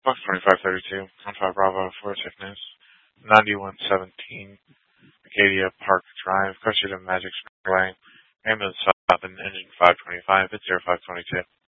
Box 2532, 15 Bravo, for sickness. 9117, Acadia Park Drive, closer to Magic Spring Lane. Ambulance South and engine 525, it's 0522.